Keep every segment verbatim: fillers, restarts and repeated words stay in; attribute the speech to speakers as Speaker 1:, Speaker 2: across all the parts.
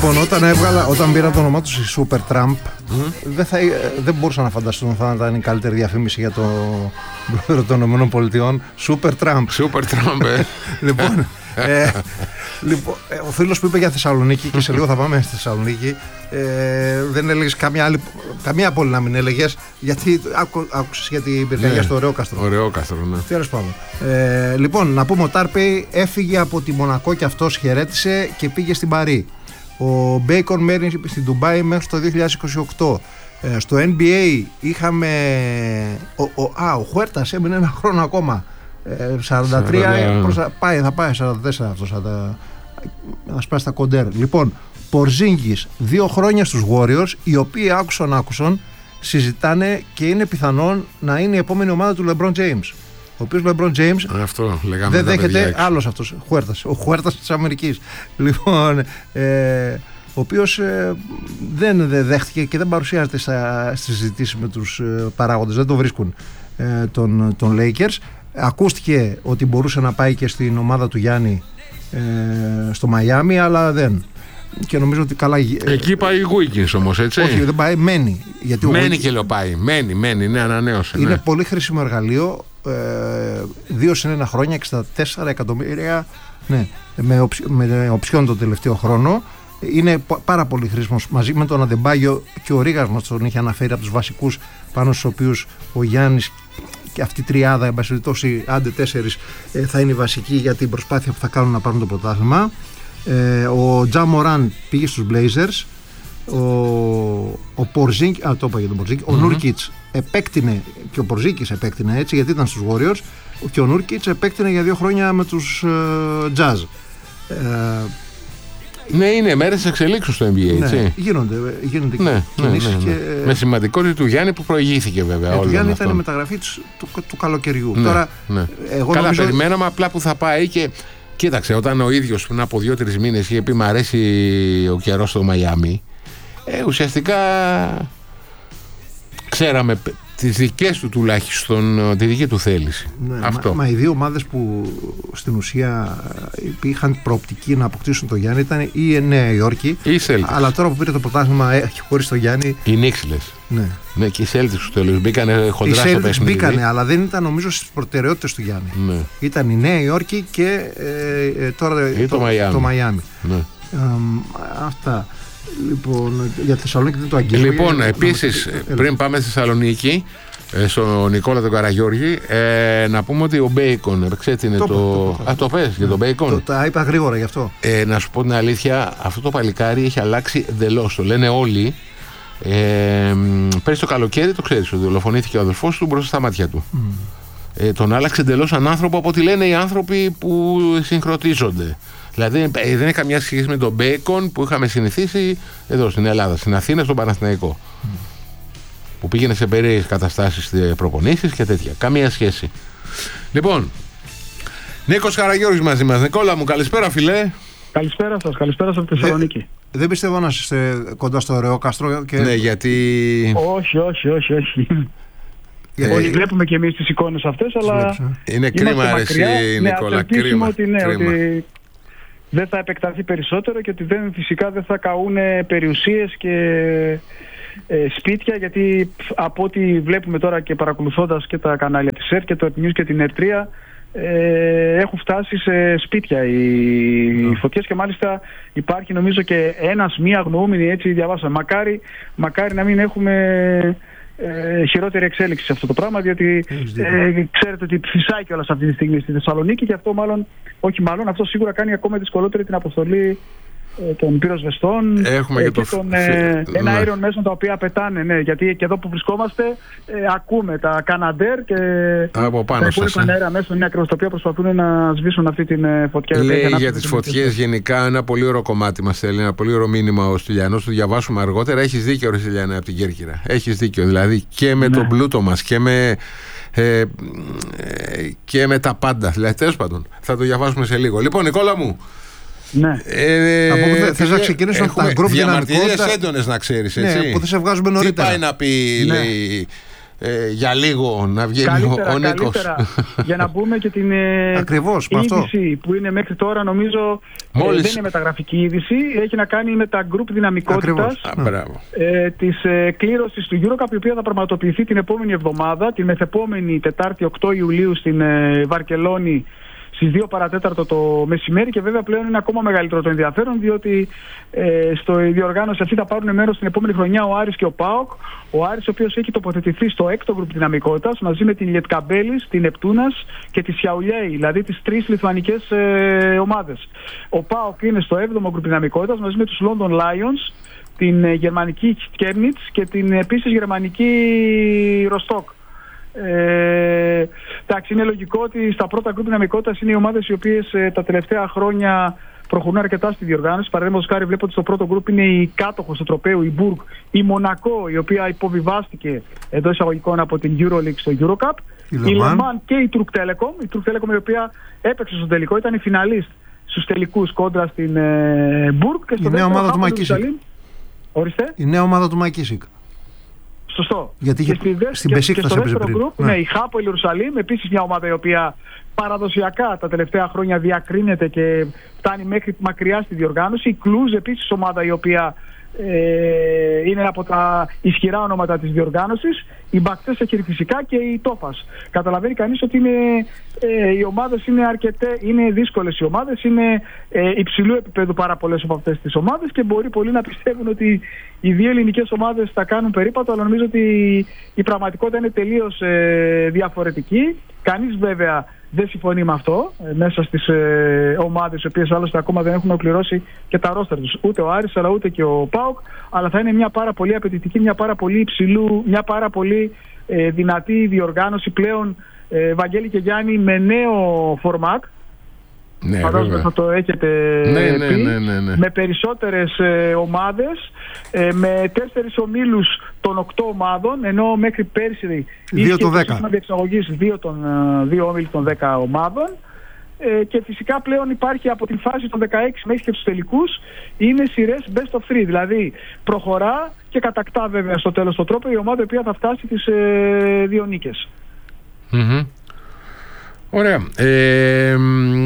Speaker 1: Λοιπόν, όταν, έβγαλα, όταν πήρα το όνομά του η Super Trump, mm. δεν, θα, δεν μπορούσα να φανταστώ ότι θα ήταν η καλύτερη διαφήμιση για το πρόεδρο των ΗΠΑ. Super Trump.
Speaker 2: Super Trump, ε.
Speaker 1: Λοιπόν, ε, λοιπόν, ο φίλος που είπε για Θεσσαλονίκη, και σε λίγο θα πάμε στη Θεσσαλονίκη, ε, δεν έλεγες καμία άλλη, καμία πόλη να μην έλεγες, γιατί άκου, άκουσες για την πυρκαγιά ναι, στο Ωρεόκαστρο.
Speaker 2: Ωρεόκαστρο, ναι.
Speaker 1: Τέλος πάντων. Ε, λοιπόν, να πούμε, ο Τάρπεϊ έφυγε από τη Μονακό και αυτός χαιρέτησε και πήγε στην Παρί. Ο Μπέικον μένει στην Ντουμπάι μέχρι το δύο χιλιάδες είκοσι οκτώ. Ε, στο N B A είχαμε. Ο, ο, α, ο Χουέρτας έμεινε ένα χρόνο ακόμα. Ε, σαράντα τρία προς, πάει, θα πάει σαράντα τέσσερα αυτός. Θα, θα σπάσει τα κοντέρ. Λοιπόν, Πορζίνγκης δύο χρόνια στους Warriors, οι οποίοι άκουσαν άκουσαν συζητάνε και είναι πιθανόν να είναι η επόμενη ομάδα του LeBron James. Ο οποίος LeBron James
Speaker 2: αυτό,
Speaker 1: δεν δέχεται άλλος αυτός, Χουέρτας, ο Χουέρτας της Αμερικής. Λοιπόν, ε, ο οποίος ε, δεν δέχτηκε και δεν παρουσιάζεται στα, στις συζητήσεις με τους ε, παράγοντες, δεν το βρίσκουν ε, τον, τον Lakers. Ακούστηκε ότι μπορούσε να πάει και στην ομάδα του Γιάννη ε, στο Μαϊάμι, αλλά δεν. Και νομίζω ότι καλά.
Speaker 2: Εκεί πάει η Wiggins όμως, έτσι.
Speaker 1: Όχι, δεν πάει, μένει. Γιατί
Speaker 2: μένει
Speaker 1: Wiggins...
Speaker 2: και λέω πάει. Μένει, μένει, ναι, ανανέωσε.
Speaker 1: Είναι
Speaker 2: ναι.
Speaker 1: πολύ χρήσιμο εργαλείο. Ε, δύο συν ένα χρόνια, εξήντα τέσσερα εκατομμύρια. Ναι, με, οψ, με οψιόν τον τελευταίο χρόνο. Είναι πάρα πολύ χρήσιμος μαζί με τον Αντεμπάγιο, και ο Ρίγας μας τον είχε αναφέρει από τους βασικούς πάνω στους οποίους ο Γιάννης και αυτή η τριάδα, εν πάση περιπτώσει, άντε τέσσερις, ε, θα είναι βασική για την προσπάθεια που θα κάνουν να πάρουν το πρωτάθλημα. Ε, ο Τζα Μοράν πήγε στους Blazers. Ο, ο Πορζίνκ, α, το είπα για τον Πορζίνκ. Mm-hmm. Ο Νούρκιτς επέκτηνε, και ο Πορζίνκης επέκτηνε έτσι, γιατί ήταν στους Warriors. Και ο Νούρκιτς επέκτηνε για δύο χρόνια με τους uh, Jazz. Ε,
Speaker 2: ναι, είναι μέρες εξελίξεως στο N B A, έτσι.
Speaker 1: Ναι, γίνονται, γίνονται
Speaker 2: ναι,
Speaker 1: κινήσεις.
Speaker 2: Ναι, ναι, ναι.
Speaker 1: Και,
Speaker 2: με σημαντικότητα του Γιάννη που προηγήθηκε βέβαια.
Speaker 1: Ε,
Speaker 2: του
Speaker 1: Γιάννη ήταν η μεταγραφή του, του, του καλοκαιριού.
Speaker 2: Ναι,
Speaker 1: Τώρα,
Speaker 2: ναι.
Speaker 1: Εγώ
Speaker 2: Καλά,
Speaker 1: νομίζω...
Speaker 2: περιμέναμε απλά που θα πάει και. Κοίταξε, όταν ο ίδιος πριν από δύο-τρεις μήνες είχε πει μ' αρέσει ο καιρός στο Μαϊάμι, ε, ουσιαστικά ξέραμε τις δικές του τουλάχιστον, τη δική του θέληση.
Speaker 1: Ναι,
Speaker 2: αυτό.
Speaker 1: Μα, μα οι δύο ομάδες που στην ουσία είχαν προοπτική να αποκτήσουν το Γιάννη ήταν ή η Νέα Υόρκη,
Speaker 2: ή η Celtics.
Speaker 1: Αλλά τώρα που πήρε το πρωτάθλημα ε, χωρίς το Γιάννη.
Speaker 2: Οι Νίξλες.
Speaker 1: Ναι.
Speaker 2: Ναι, και οι Celtics στο τέλος μπήκανε χοντρά στο παιχνίδι.
Speaker 1: Μπήκανε, αλλά δεν ήταν νομίζω στις προτεραιότητες του Γιάννη.
Speaker 2: Ναι.
Speaker 1: Ήταν η Νέα Υόρκη και ε, ε, τώρα
Speaker 2: ή το, το,
Speaker 1: το Μαϊάμι.
Speaker 2: Ναι.
Speaker 1: Ε, αυτά. Λοιπόν, για τη Θεσσαλονίκη δεν το αγγίζω.
Speaker 2: Λοιπόν,
Speaker 1: για...
Speaker 2: επίσης,
Speaker 1: να...
Speaker 2: πριν πάμε στη Θεσσαλονίκη, στον Νικόλα τον Καραγιώργη, ε, να πούμε ότι ο Μπέικον, ξέρετε, είναι το. το... το... το... Α, το πες για τον Μπέικον.
Speaker 1: Το, τα είπα γρήγορα γι' αυτό.
Speaker 2: Ε, να σου πω την αλήθεια, αυτό το παλικάρι έχει αλλάξει εντελώς. Το λένε όλοι. Ε, πέρυσι το καλοκαίρι, το ξέρεις, ότι δολοφονήθηκε ο αδελφός του μπροστά στα μάτια του. Mm. Ε, τον άλλαξε εντελώς ανάνθρωπο από ό,τι λένε οι άνθρωποι που συγχρονίζονται. Δηλαδή δεν έχει καμιά σχέση με τον Μπέικον που είχαμε συνηθίσει εδώ στην Ελλάδα, στην Αθήνα, στον Παναθηναϊκό. Mm. Που πήγαινε σε περίεργες καταστάσεις, προπονήσεις και τέτοια. Καμία σχέση. Λοιπόν, Νίκος Καραγιώργης μαζί μας. Νικόλα μου, καλησπέρα φιλέ.
Speaker 3: Καλησπέρα σας, καλησπέρα σας από τη Θεσσαλονίκη.
Speaker 1: Ε, δεν πιστεύω να είστε κοντά στο Ωρεόκαστρο. Και...
Speaker 2: Ναι, γιατί...
Speaker 3: Όχι, όχι, όχι, όχι. Ε, όχι, βλέπουμε και εμείς τις εικόνες αυτές, αλλά...
Speaker 2: Είναι κρίμα, αρέσει, Νικόλα,
Speaker 3: ναι,
Speaker 2: κρίμα.
Speaker 3: Ότι, ναι,
Speaker 2: κρίμα.
Speaker 3: ότι δεν θα επεκταθεί περισσότερο και ότι δεν, φυσικά δεν θα καούν περιουσίες και ε, σπίτια, γιατί από ό,τι βλέπουμε τώρα και παρακολουθώντας και τα κανάλια της ΕΡΤ και το News και την ΕΡΤΡΙΑ, ε, έχουν φτάσει σε σπίτια οι, οι φωτιές και μάλιστα υπάρχει νομίζω και ένας μία αγνοούμενη, έτσι διαβάσαμε. Μακάρι, μακάρι να μην έχουμε ε, χειρότερη εξέλιξη σε αυτό το πράγμα, διότι ε, ξέρετε ότι φυσάει κιόλας αυτή τη στιγμή στη Θεσσαλονίκη και αυτό μάλλον, όχι μάλλον, αυτό σίγουρα κάνει ακόμα δυσκολότερη την αποστολή των πυροσβεστών.
Speaker 2: Έχουμε
Speaker 3: ε,
Speaker 2: και,
Speaker 3: και
Speaker 2: το
Speaker 3: των
Speaker 2: φ...
Speaker 3: ε,
Speaker 2: ναι.
Speaker 3: εναέριων μέσων τα οποία πετάνε, ναι, γιατί και εδώ που βρισκόμαστε ε, ακούμε τα Καναντέρ και
Speaker 2: από πάνω
Speaker 3: τα υπόλοιπα εναέρια μέσων, είναι ακριβώς τα οποία προσπαθούν να σβήσουν αυτή την ε, φωτιά.
Speaker 2: Λέει για, για τις φωτιές γενικά ένα πολύ ωραίο κομμάτι μας θέλει, ένα πολύ ωραίο μήνυμα ο Στυλιανός, το διαβάσουμε αργότερα. Έχεις δίκιο ρε Στυλιανέ από την Κέρκυρα, έχεις δίκιο, δηλαδή και με ναι. τον πλούτο μας και με ε, ε, και με τα πάντα, δηλαδή τέλος πάντων θα το διαβάσουμε σε λίγο. Λοιπόν Νικόλα μου,
Speaker 3: ναι.
Speaker 2: Ε,
Speaker 1: από πού θες να ξεκινήσω από τα γκρουπ
Speaker 2: διαμαρτυρίες έντονες να ξέρεις, έτσι.
Speaker 1: Ναι, που θα σε βγάζουμε νωρίτερα.
Speaker 2: Τι πάει να πει,
Speaker 3: ναι.
Speaker 2: λέει, ε, για λίγο να βγαίνει
Speaker 3: καλύτερα,
Speaker 2: ο Νίκος.
Speaker 3: Καλύτερα, για να πούμε και την
Speaker 1: Ακριβώς,
Speaker 3: είδηση
Speaker 1: αυτό.
Speaker 3: που είναι μέχρι τώρα, νομίζω Μόλις... ε, δεν είναι μεταγραφική είδηση. Έχει να κάνει με τα γκρουπ δυναμικότητας ε, της ε, κλήρωσης του EuroCup, η οποία θα πραγματοποιηθεί την επόμενη εβδομάδα, την μεθεπόμενη Τετάρτη οκτώ Ιουλίου στην ε, Βαρκελόνη, στις δύο παρατέταρτο το μεσημέρι, και βέβαια πλέον είναι ακόμα μεγαλύτερο το ενδιαφέρον, διότι ε, στο διοργάνωση αυτή θα πάρουν μέρος την επόμενη χρονιά ο Άρης και ο ΠΑΟΚ. Ο Άρης, ο οποίος έχει τοποθετηθεί στο έκτο γκρουπ δυναμικότητας μαζί με την Λιετκαμπέλης, την Νεπτούνας και τη Σιαουλιέη, δηλαδή τις τρεις λιθουανικές ε, ομάδες. Ο ΠΑΟΚ είναι στο έβδομο γκρουπ δυναμικότητας μαζί με τους London Lions, την ε, γερμανική Kernitz και την επίσης γερμανική Rostock. Ε, εντάξει, είναι λογικό ότι στα πρώτα γκρουπ δυναμικότητας είναι οι ομάδες οι οποίες ε, τα τελευταία χρόνια προχωρούν αρκετά στη διοργάνωση. Παραδείγματος χάρη, βλέπω ότι στο πρώτο γκρουπ είναι η κάτοχος του τροπαίου, η Μπουργκ, η Μονακό, η οποία υποβιβάστηκε εντός εισαγωγικών από την EuroLeague στο EuroCup, η Le Mans και η Turk Telekom, η Turk Telekom η οποία έπαιξε στο τελικό, ήταν η φιναλίστ στους τελικούς κόντρα στην ε, Μπουργκ. Και στο
Speaker 1: η νέα ομάδα του Μακίσικ.
Speaker 3: Ορίστε.
Speaker 1: Η νέα ομάδα του Μακίσικ.
Speaker 3: Σωστό.
Speaker 1: Γιατί και, και, στην Μπεσίκτας έπαιζε πριν.
Speaker 3: Group, ναι. Ναι, η Χάπολ Ιερουσαλήμ, επίσης μια ομάδα η οποία παραδοσιακά τα τελευταία χρόνια διακρίνεται και φτάνει μέχρι μακριά στη διοργάνωση. Η Κλούζ, επίσης ομάδα η οποία ε, είναι από τα ισχυρά ονόματα της διοργάνωσης. Η Μπακτέσσεχερ φυσικά και η Τόφας. Καταλαβαίνει κανείς ότι είναι, ε, οι ομάδες είναι, αρκετέ, είναι δύσκολες οι ομάδες, είναι ε, υψηλού επίπεδου πάρα πολλές από αυτές τις ομάδες και μπορεί πολλοί να πιστεύουν ότι οι δύο ελληνικές ομάδες θα κάνουν περίπατο, αλλά νομίζω ότι η πραγματικότητα είναι τελείως ε, διαφορετική. Κανείς βέβαια δεν συμφωνεί με αυτό ε, μέσα στις ε, ομάδες οι οποίες άλλωστε ακόμα δεν έχουν ολοκληρώσει και τα ρόστερ τους. Ούτε ο Άρης αλλά ούτε και ο ΠΑΟΚ, αλλά θα είναι μια πάρα πολύ απαιτητική, μια πάρα πολύ υψηλού, μια πάρα πολύ ε, δυνατή διοργάνωση πλέον, ε, Βαγγέλη και Γιάννη, με νέο φορμάτ.
Speaker 2: Ναι,
Speaker 3: φαντάζομαι θα το έχετε
Speaker 2: ναι,
Speaker 3: πει,
Speaker 2: ναι, ναι, ναι, ναι.
Speaker 3: με περισσότερες ε, ομάδες, ε, με τέσσερις ομίλους των οκτώ ομάδων, ενώ μέχρι πέρσι
Speaker 1: δύο των δέκα.
Speaker 3: Σύστημα διεξαγωγής δύο, των, δύο ομίλους των δέκα ομάδων. Ε, και φυσικά πλέον υπάρχει από τη φάση των δεκαέξι μέχρι και τους τελικούς, είναι σειρές best of three, δηλαδή προχωρά και κατακτά βέβαια στο τέλος τον τρόπο η ομάδα η οποία θα φτάσει τις ε, δύο νίκες.
Speaker 2: Mm-hmm. Ωραία. Ε, ε,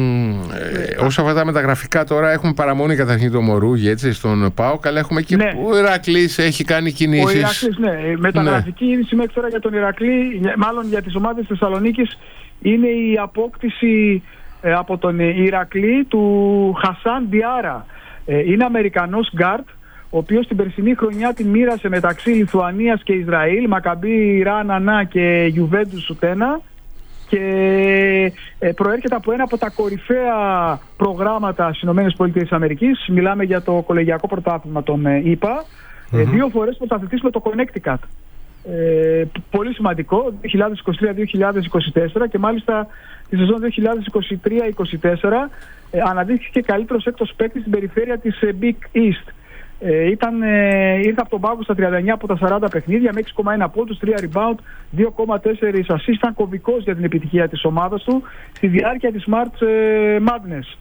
Speaker 2: όσα αφορά τα μεταγραφικά, τώρα έχουμε παραμονή καταρχήν το Μορούγι, έτσι, στον ΠΑΟΚ, αλλά έχουμε και
Speaker 3: ναι.
Speaker 2: ο Ηρακλής έχει κάνει κινήσεις.
Speaker 3: Ο Ηρακλής, ναι. Μεταγραφική είδηση μέχρι τώρα για τον Ηρακλή, μάλλον για τις ομάδες της Θεσσαλονίκης, είναι η απόκτηση ε, από τον Ηρακλή του Χασάν Διάρα. Ε, είναι Αμερικανός γκάρτ, ο οποίος την περσινή χρονιά την μοίρασε μεταξύ Λιθουανίας και Ισραήλ, Μακαμπί Ρανανά και Γιουβέντους Σουτένα, και προέρχεται από ένα από τα κορυφαία προγράμματα στις ΗΠΑ. Μιλάμε για το κολεγιακό πρωτάθλημα των ΙΠΑ. Mm-hmm. Δύο φορές πρωταθλητής με το Connecticut. Ε, πολύ σημαντικό, δύο χιλιάδες είκοσι τρία δύο χιλιάδες είκοσι τέσσερα, και μάλιστα τη σεζόν δύο χιλιάδες είκοσι τρία είκοσι τέσσερα ε, αναδείχθηκε καλύτερος έκτος παίκτης στην περιφέρεια της ε, Big East. Ε, ήταν, ε, ήρθε από τον πάγκο στα τριάντα εννιά από τα σαράντα παιχνίδια με έξι κόμμα ένα πόντους, τρία rebound, δύο κόμμα τέσσερα assist. Ήταν κομβικός για την επιτυχία της ομάδας του στη διάρκεια της March ε, Madness.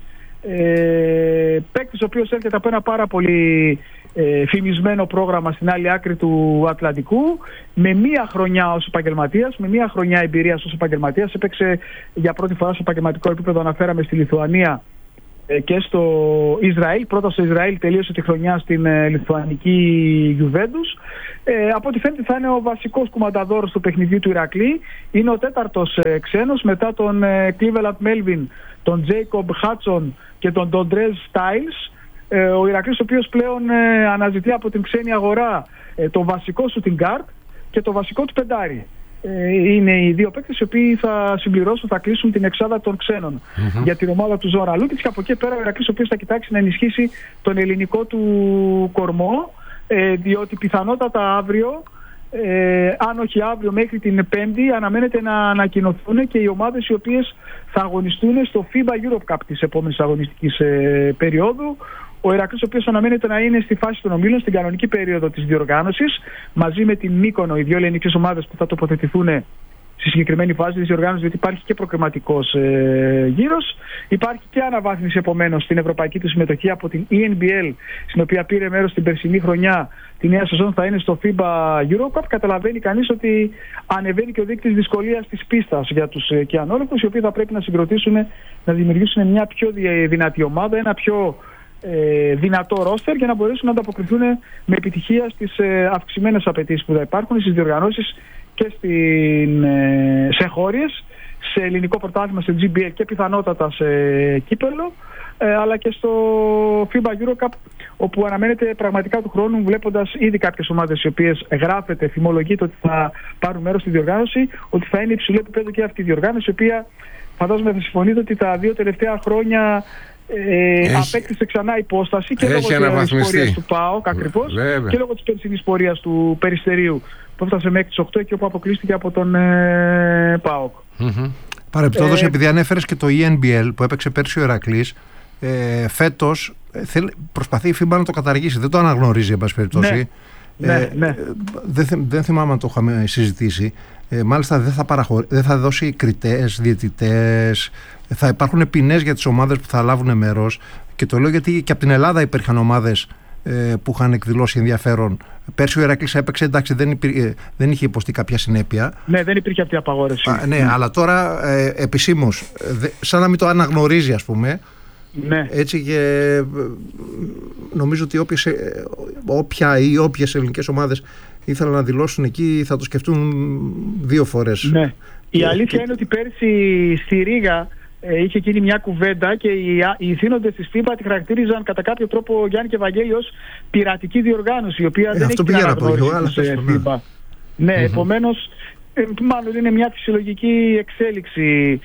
Speaker 3: Ε, παίκτης ο οποίος έρχεται από ένα πάρα πολύ ε, φημισμένο πρόγραμμα στην άλλη άκρη του Ατλαντικού, με μία χρονιά ως επαγγελματίας, με μία χρονιά εμπειρίας ως επαγγελματίας. Έπαιξε για πρώτη φορά σε επαγγελματικό επίπεδο, αναφέραμε, στη Λιθουανία και στο Ισραήλ. Πρώτα στο Ισραήλ, τελείωσε τη χρονιά στην ε, Λιθουανική Γιουβέντους. Ε, από ό,τι φαίνεται θα είναι ο βασικός κουμανταδόρος του παιχνιδιού του Ηρακλή. Είναι ο τέταρτος ε, ξένος μετά τον ε, Cleveland Melvin, τον Jacob Hudson και τον Dondrez Styles. Ε, ο Ηρακλής, ο οποίος πλέον ε, αναζητεί από την ξένη αγορά ε, το βασικό σου την guard και το βασικό του πεντάρι. Είναι οι δύο παίκτες οι οποίοι θα συμπληρώσουν, θα κλείσουν την εξάδα των ξένων mm-hmm. για την ομάδα του Ζόρα Λούκητς, και από εκεί πέρα ο Ηρακλής ο οποίος θα κοιτάξει να ενισχύσει τον ελληνικό του κορμό, ε, διότι πιθανότατα αύριο, ε, αν όχι αύριο μέχρι την Πέμπτη, αναμένεται να ανακοινωθούν και οι ομάδες οι οποίες θα αγωνιστούν στο FIBA Europe Cup της επόμενης αγωνιστικής ε, περίοδου. Ο Ηρακλής, ο οποίος αναμένεται να είναι στη φάση των ομίλων στην κανονική περίοδο της διοργάνωσης, μαζί με την Μύκονο, οι δύο ελληνικές ομάδες που θα τοποθετηθούν στη συγκεκριμένη φάση της διοργάνωσης, διότι υπάρχει και προκριματικός ε, γύρος. Υπάρχει και αναβάθμιση επομένως στην ευρωπαϊκή του συμμετοχή από την ι εν μπι ελ, στην οποία πήρε μέρος την περσινή χρονιά. Τη νέα σεζόν θα είναι στο φίμπα Eurocup. Καταλαβαίνει κανείς ότι ανεβαίνει και ο δείκτης δυσκολίας της πίστας για τους ε, κιανόλεπτους, οι οποίοι θα πρέπει να συγκροτήσουν, να δημιουργήσουν μια πιο δυνατή ομάδα, ένα πιο ε, δυνατό ρόστερ, για να μπορέσουν να ανταποκριθούν με επιτυχία στις ε, αυξημένες απαιτήσεις που θα υπάρχουν στις διοργανώσεις και στην, ε, σε χώριες, σε ελληνικό πρωτάθλημα, σε τζι μπι ελ και πιθανότατα σε κύπελλο, ε, αλλά και στο φίμπα Eurocup, όπου αναμένεται πραγματικά του χρόνου, βλέποντας ήδη κάποιες ομάδες οι οποίες γράφεται, θυμολογείται ότι θα πάρουν μέρος στη διοργάνωση, ότι θα είναι υψηλό επίπεδο και αυτή η διοργάνωση, η οποία φαντάζομαι θα συμφωνείτε ότι τα δύο τελευταία χρόνια Ε, έχει, απέκτησε ξανά υπόσταση και λόγω της πορείας του ΠΑΟΚ ακριβώς, και λόγω της περσινής πορείας του Περιστερίου που έφτασε μέχρι τις οκτώ και όπου αποκλείστηκε από τον ε, ΠΑΟΚ.
Speaker 1: Mm-hmm. Παρεπιπτόντως, ε, επειδή ανέφερες και το ι εν μπι ελ που έπαιξε πέρσι ο Ηρακλής, ε, φέτος ε, θέλ, προσπαθεί η φίμπα να το καταργήσει, δεν το αναγνωρίζει εν πάση περιπτώσει.
Speaker 3: Ναι,
Speaker 1: ε,
Speaker 3: ναι.
Speaker 1: Δεν, δεν θυμάμαι αν το είχαμε συζητήσει. Ε, μάλιστα δεν θα, παραχωρ... δεν θα δώσει κριτές, διαιτητές, θα υπάρχουν ποινές για τις ομάδες που θα λάβουν μέρος, και το λέω γιατί και από την Ελλάδα υπήρχαν ομάδες ε, που είχαν εκδηλώσει ενδιαφέρον. Πέρσι ο Ηρακλής έπαιξε, εντάξει, δεν, υπήρ... δεν είχε υποστεί κάποια συνέπεια.
Speaker 3: Ναι, δεν υπήρχε αυτή η απαγόρευση.
Speaker 1: Α, ναι, ναι, αλλά τώρα ε, επισήμως, δε, σαν να μην το αναγνωρίζει, ας πούμε.
Speaker 3: Ναι.
Speaker 1: Έτσι, και νομίζω ότι όποιες, όποια ή όποιες ελληνικές ομάδες ήθελαν να δηλώσουν εκεί θα το σκεφτούν δύο φορές.
Speaker 3: Ναι. Η
Speaker 1: και,
Speaker 3: αλήθεια
Speaker 1: και...
Speaker 3: είναι ότι πέρσι στη Ρήγα ε, είχε γίνει μια κουβέντα και οι, οι θύνοντες της φίμπα τη χαρακτήριζαν κατά κάποιο τρόπο, Γιάννη και Βαγγέλη, ως πειρατική διοργάνωση, η οποία ε, δεν έχει την αναγνώριση της φίμπα. Ναι, mm-hmm. Επομένως, Ε, μάλλον είναι μια φυσιολογική εξέλιξη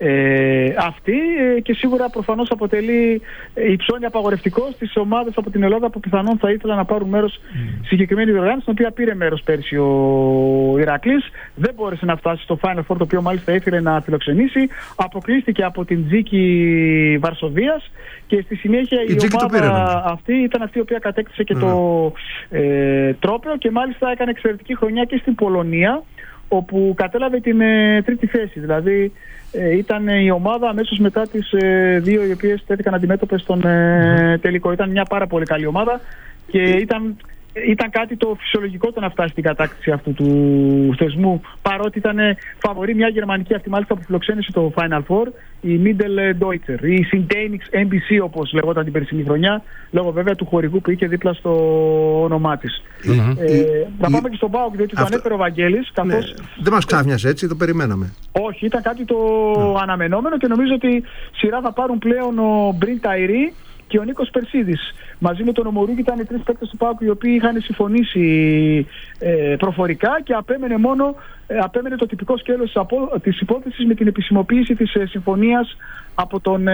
Speaker 3: ε, αυτή ε, και σίγουρα προφανώς αποτελεί ε, υψώνει απαγορευτικό στις ομάδες από την Ελλάδα που πιθανόν θα ήθελαν να πάρουν μέρος mm. στη συγκεκριμένη διοργάνωση, στην οποία πήρε μέρος πέρσι ο Ηρακλής. Δεν μπόρεσε να φτάσει στο Final Four, το οποίο μάλιστα ήθελε να φιλοξενήσει. Αποκλείστηκε από την Τζίκη Βαρσοβίας και στη συνέχεια η, η ομάδα πήρε, αυτή ήταν αυτή η οποία κατέκτησε και mm. το ε, τρόπαιο, και μάλιστα έκανε εξαιρετική χρονιά και στην Πολωνία, όπου κατέλαβε την ε, τρίτη θέση. Δηλαδή ε, ήταν η ομάδα αμέσως μετά τις ε, δύο οι οποίες τέθηκαν αντιμέτωπες στον ε, τελικό. Ήταν μια πάρα πολύ καλή ομάδα και ήταν, ήταν κάτι το φυσιολογικό το να φτάσει στην κατάκτηση αυτού του θεσμού, παρότι ήταν φαβορή μια γερμανική αυτή μάλιστα που φιλοξένησε το Final Four, η Mitteldeutscher, η Syntenix εμ μπι σι όπως λεγόταν την περσινή χρονιά, λόγω βέβαια του χορηγού που είχε δίπλα στο όνομά της. Mm-hmm. Ε, θα πάμε και στον ΠΑΟΚ, διότι αυτό... το ανέφερε ο Βαγγέλης. Καθώς...
Speaker 1: Ναι, δεν μας ξάφνιασε έτσι, το περιμέναμε.
Speaker 3: Όχι, ήταν κάτι το mm. αναμενόμενο, και νομίζω ότι σειρά θα πάρουν πλέον ο Μπριν Ταϊρή και ο Νίκος Περσίδης. Μαζί με τον Ομορούγκη ήταν οι τρεις παίκτες του ΠΑΟΚ οι οποίοι είχαν συμφωνήσει ε, προφορικά, και απέμενε μόνο ε, απέμενε το τυπικό σκέλος της, απο, της υπόθεσης με την επισημοποίηση της ε, συμφωνίας από, τον,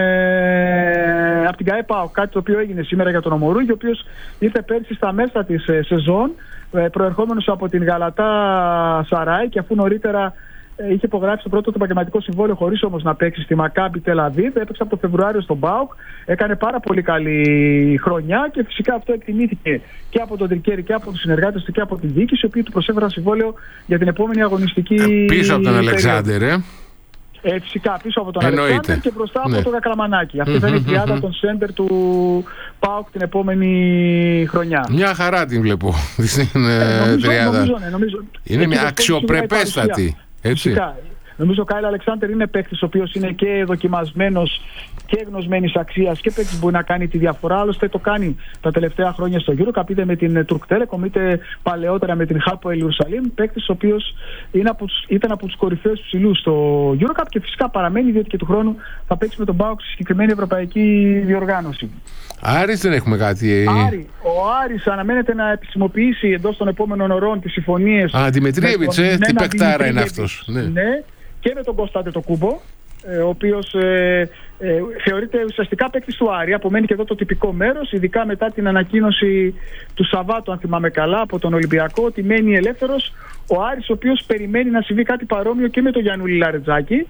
Speaker 3: ε, από την ΚΑΕ ΠΑΟΚ, κάτι το οποίο έγινε σήμερα για τον Ομορούγκη, ο οποίος ήρθε πέρσι στα μέσα της ε, σεζόν, ε, προερχόμενος από την Γαλατά Σαράι, και αφού νωρίτερα είχε υπογράψει το πρώτο του επαγγελματικό συμβόλαιο χωρίς όμως να παίξει στη Μακάμπι Τελ Αβίβ. Έπαιξε από το Φεβρουάριο στον ΠΑΟΚ. Έκανε πάρα πολύ καλή χρονιά και φυσικά αυτό εκτιμήθηκε και από τον Τρικέρι και από τους συνεργάτες του και από την διοίκηση, οι οποίοι του προσέφεραν συμβόλαιο για την επόμενη αγωνιστική.
Speaker 2: Πίσω από τον Αλεξάνδερ, ε.
Speaker 3: Ε, φυσικά πίσω από τον Αλεξάνδερ και μπροστά ναι. από τον Κακλαμανάκη. Αυτή mm-hmm, θα είναι η τριάδα mm-hmm. των σέντερ του ΠΑΟΚ την επόμενη χρονιά.
Speaker 2: Μια χαρά την βλέπω στην ε, τριάδα. Νομίζω, ναι, νομίζω. Είναι μια αξιοπρεπέστατη. Έτσι.
Speaker 3: Φυσικά. Νομίζω ο Κάιλ Αλεξάνδερ είναι παίκτης ο οποίος είναι και δοκιμασμένος και γνωσμένης αξίας και παίκτης που μπορεί να κάνει τη διαφορά. Άλλωστε το κάνει τα τελευταία χρόνια στο Eurocup, είτε με την Turk Telecom είτε παλαιότερα με την Hapoel Ιερουσαλήμ. Παίκτης ο οποίος είναι από τους, ήταν από τους κορυφαίους ψηλούς στο Eurocup και φυσικά παραμένει, διότι και του χρόνου θα παίξει με τον ΠΑΟΚ στη συγκεκριμένη ευρωπαϊκή διοργάνωση.
Speaker 2: Άρης δεν έχουμε κάτι.
Speaker 3: Άρη, ο Άρης αναμένεται να επισημοποιήσει εντός των επόμενων ωρών τις συμφωνίες.
Speaker 2: Α, Δημητριέβιτς, ε, τι παικτάρα είναι αυτός.
Speaker 3: Ναι. ναι, και με τον Κωνσταντίνο το Κούμπο, ο οποίος ε, ε, θεωρείται ουσιαστικά παίκτης του Άρη. Απομένει και εδώ το τυπικό μέρος, ειδικά μετά την ανακοίνωση του Σαββάτου, αν θυμάμαι καλά, από τον Ολυμπιακό, ότι μένει ελεύθερος ο Άρης, ο οποίος περιμένει να συμβεί κάτι παρόμοιο και με τον Γιαννούλη Λαρετζάκη.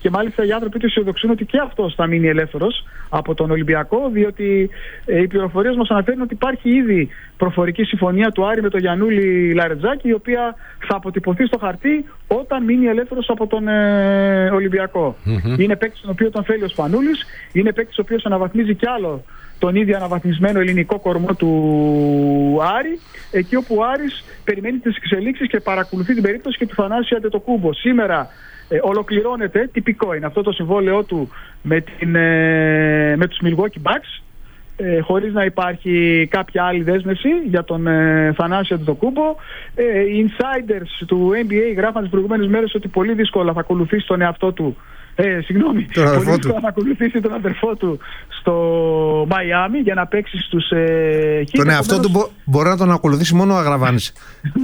Speaker 3: και μάλιστα οι άνθρωποι του αισιοδοξούν ότι και αυτός θα μείνει ελεύθερος από τον Ολυμπιακό, διότι ε, οι πληροφορίες μας αναφέρουν ότι υπάρχει ήδη προφορική συμφωνία του Άρη με τον Γιαννούλη Λαρετζάκη, η οποία θα αποτυπωθεί στο χαρτί όταν μείνει ελεύθερος από τον ε, Ολυμπιακό. Mm-hmm. Είναι παίκτης τον οποίο τον θέλει ο Σπανούλης, είναι παίκτης ο οποίος αναβαθμίζει κι άλλο τον ίδιο αναβαθμισμένο ελληνικό κορμό του Άρη, εκεί όπου ο Άρης περιμένει τις εξελίξεις και παρακολουθεί την περίπτωση και του Θανάση Αντετοκούμπο. Σήμερα ε, ολοκληρώνεται, τυπικό είναι αυτό το συμβόλαιό του με, την, ε, με τους Milwaukee Bucks, ε, χωρίς να υπάρχει κάποια άλλη δέσμευση για τον ε, Θανάση Αντετοκούμπο. Ε, οι insiders του N B A γράφαν τις προηγούμενες μέρες ότι πολύ δύσκολα θα ακολουθήσει τον εαυτό του Ε, συγγνώμη, πολύ δύσκολα να ακολουθήσει τον αδερφό του στο Μαϊάμι για να παίξει στους ε,
Speaker 1: Τον εαυτό του μπο, μπορεί να τον ακολουθήσει μόνο ο Αγραβάνης.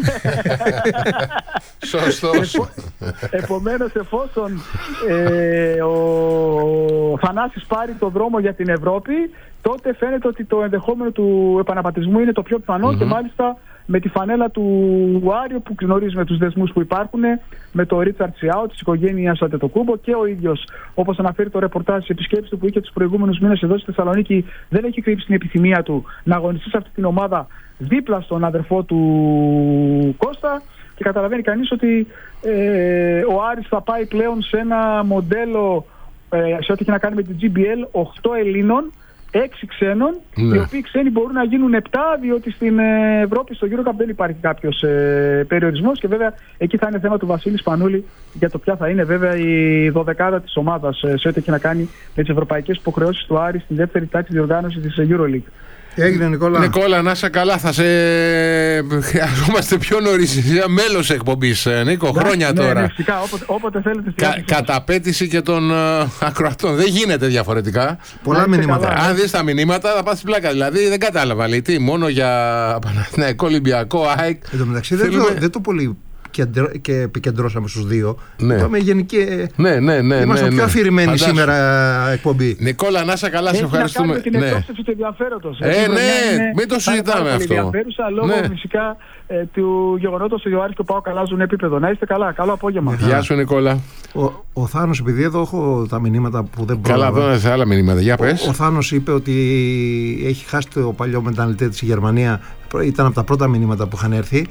Speaker 2: Σωστός.
Speaker 3: Επομένως, εφόσον ε, ο Θανάσης πάρει το δρόμο για την Ευρώπη, τότε φαίνεται ότι το ενδεχόμενο του επαναπατρισμού είναι το πιο πιθανό, mm-hmm. και μάλιστα με τη φανέλα του Άριο που γνωρίζουμε τους δεσμούς που υπάρχουν με το Ρίτσαρτ Σιάο της οικογένειας Αντετοκούμπο, και ο ίδιος, όπως αναφέρει το ρεπορτάζ της επισκέψης του που είχε τους προηγούμενους μήνες εδώ στη Θεσσαλονίκη, δεν έχει κρύψει την επιθυμία του να αγωνιστεί σε αυτή την ομάδα δίπλα στον αδερφό του Κώστα, και καταλαβαίνει κανείς ότι ε, ο Άρης θα πάει πλέον σε ένα μοντέλο ε, σε ό,τι έχει να κάνει με την τζι μπι ελ οκτώ Ελλήνων, έξι ξένων, ναι. Οι οποίοι ξένοι μπορούν να γίνουν επτά, διότι στην Ευρώπη, στο EuroCup, δεν υπάρχει κάποιος ε, περιορισμός, και βέβαια εκεί θα είναι θέμα του Βασίλη Σπανούλη για το ποια θα είναι βέβαια η δωδεκάδα της ομάδας ε, σε ό,τι έχει να κάνει με τις ευρωπαϊκές υποχρεώσεις του Άρη στην δεύτερη τάξη διοργάνωση της EuroLeague.
Speaker 1: Έγινε, Νικόλα.
Speaker 2: Νικόλα, να είσαι καλά. Θα σε χρειαζόμαστε πιο νωρίς. Είσαι μέλος εκπομπής, Νίκο. Ναι, χρόνια
Speaker 3: ναι,
Speaker 2: τώρα.
Speaker 3: Ναι, φυσικά, όποτε, όποτε θέλετε.
Speaker 2: Κα, καταπέτηση και των uh, ακροατών. Δεν γίνεται διαφορετικά.
Speaker 1: Πολλά ναι, μηνύματα.
Speaker 2: Καλά, αν δεις τα μηνύματα, θα πας στην πλάκα. Δηλαδή, δεν κατάλαβα. Λέει, τι, μόνο για Παναθηναϊκό, Ολυμπιακό, ΑΕΚ.
Speaker 1: Εν τω μεταξύ, θέλουμε... δεν, δεν το πολύ. Και επικεντρώσαμε στους δύο.
Speaker 2: Ναι.
Speaker 1: Είπαμε γενική.
Speaker 2: Ναι, ναι, ναι.
Speaker 1: Είμαστε
Speaker 2: ναι,
Speaker 1: πιο
Speaker 2: ναι.
Speaker 1: αφηρημένοι
Speaker 2: Φαντάσου.
Speaker 1: σήμερα εκπομπή.
Speaker 2: Νικόλα, να είσαι καλά, σε ευχαριστούμε.
Speaker 3: Έχει να κάνει με την εκτόξευση του ενδιαφέροντος.
Speaker 2: Ε, ναι, ναι, μην το συζητάμε αυτό.
Speaker 3: Ενδιαφέρουσα λόγω ναι. φυσικά ε, του γεγονότος ότι ο Άρης και ο ΠΑΟΚ αλλάζουν επίπεδο. Να είστε καλά. Καλό απόγευμα.
Speaker 2: Γεια σου, Νικόλα.
Speaker 1: Ο, ο Θάνος, επειδή εδώ έχω τα μηνύματα που δεν πρόλαβα.
Speaker 2: Καλά, εδώ σε άλλα μηνύματα. Για πες.
Speaker 1: Ο, ο Θάνος είπε ότι έχει χάσει το παλιό μεταναλυτή της Γερμανία. Ήταν από τα πρώτα μηνύματα που είχαν έρθει.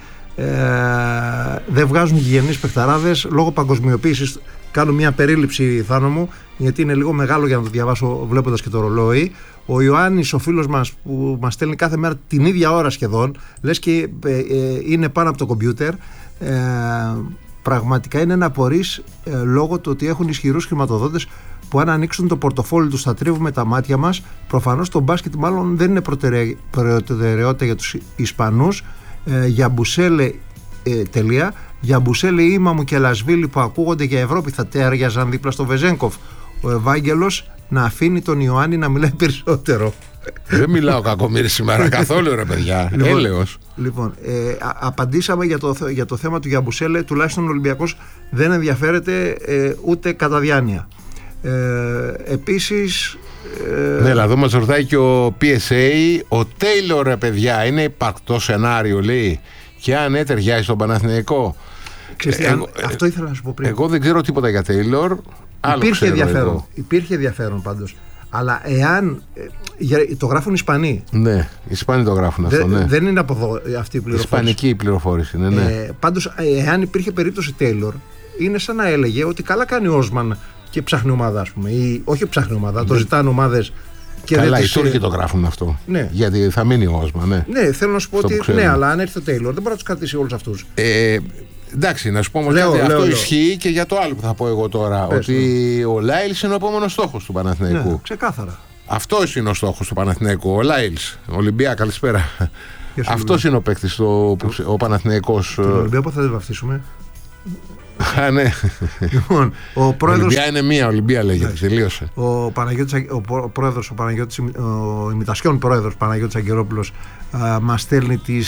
Speaker 1: Ε, δεν βγάζουν γηγενείς παιχταράδες λόγω παγκοσμιοποίησης. Κάνω μια περίληψη, Θάνο μου, γιατί είναι λίγο μεγάλο για να το διαβάσω βλέποντας και το ρολόι. Ο Ιωάννης, ο φίλος μας που μας στέλνει κάθε μέρα την ίδια ώρα σχεδόν, λες και ε, ε, είναι πάνω από το κομπιούτερ, ε, πραγματικά είναι να απορείς ε, λόγω του ότι έχουν ισχυρούς χρηματοδότες που αν ανοίξουν το πορτοφόλι τους θα τρίβουμε τα μάτια μας. Προφανώς το μπάσκετ μάλλον δεν είναι προτεραιότητα για τους Ισπανούς. Ε, για Μπουσέλε ε, τελεία, για Μπουσέλε, Ήμαμου και Λασβίλη που ακούγονται για Ευρώπη θα τέριαζαν δίπλα στο Βεζένκοφ. Ο Ευάγγελος να αφήνει τον Ιωάννη να μιλάει περισσότερο.
Speaker 2: Δεν μιλάω κακομοίρη σήμερα καθόλου, ρε παιδιά.
Speaker 1: Λοιπόν,
Speaker 2: έλεος.
Speaker 1: Λοιπόν, ε, α, απαντήσαμε για το, για το θέμα του Γιαμπουσέλε. Τουλάχιστον ο Ολυμπιακός δεν ενδιαφέρεται ε, ούτε κατά διάνοια. Ε, επίσης
Speaker 2: ε... ναι, αλλά εδώ μας ρωτάει και ο πι ες έι, ο Τέιλορ, ρε παιδιά, είναι υπαρκτό σενάριο, λέει, και αν ναι, ταιριάζει στον Παναθηναϊκό.
Speaker 1: Ξέρετε, ε, εγώ, αυτό ήθελα να σου πω πριν.
Speaker 2: Εγώ δεν ξέρω τίποτα για Τέιλορ.
Speaker 1: Υπήρχε ενδιαφέρον, υπήρχε ενδιαφέρον πάντως. Αλλά εάν. Το γράφουν οι Ισπανοί.
Speaker 2: Ναι, οι Ισπανοί το γράφουν αυτό.
Speaker 1: Δε,
Speaker 2: ναι.
Speaker 1: Δεν είναι από εδώ αυτή η πληροφόρηση.
Speaker 2: Ισπανική η πληροφόρηση, ναι, ναι.
Speaker 1: Ε, πάντως, εάν υπήρχε περίπτωση Τέιλορ, είναι σαν να έλεγε ότι καλά κάνει ο Όσμαν και ψάχνει ομάδα, ας πούμε. Ή, όχι ψάχνει ομάδα, το ζητάνε ομάδες.
Speaker 2: Καλά, οι Τούρκοι το γράφουν αυτό.
Speaker 1: Ναι.
Speaker 2: Γιατί θα μείνει ο Όσμαν. Ναι,
Speaker 1: ναι, θέλω να σου πω ότι. Ναι, αλλά αν έρθει ο Τέιλορ, δεν μπορεί να τους κρατήσει όλους αυτούς.
Speaker 2: Ε, εντάξει, να σου πω όμως
Speaker 1: λέω,
Speaker 2: κάτι.
Speaker 1: λέω,
Speaker 2: αυτό
Speaker 1: λέω.
Speaker 2: ισχύει και για το άλλο που θα πω εγώ τώρα. Πες, ότι ναι. ο Λάιλς είναι ο επόμενος στόχος του Παναθηναϊκού.
Speaker 1: Ναι, ξεκάθαρα.
Speaker 2: Αυτός είναι ο στόχος του Παναθηναϊκού. Ο Λάιλς. Ολυμπία, καλησπέρα. Αυτός είναι ο παίκτης, ο, ο Παναθηναϊκός.
Speaker 1: Τον Ολυμπία πότε θα δεν βαφτίσουμε.
Speaker 2: Α, ναι.
Speaker 1: Λοιπόν, ο πρόεδρος...
Speaker 2: Ολυμπία είναι μία, Ολυμπία λέγεται, τελείωσε.
Speaker 1: Ο, Παναγιώτης, ο πρόεδρος, ο, Παναγιώτης, ο ημιτασιόν πρόεδρος Παναγιώτης Αγγερόπουλος μας στέλνει τις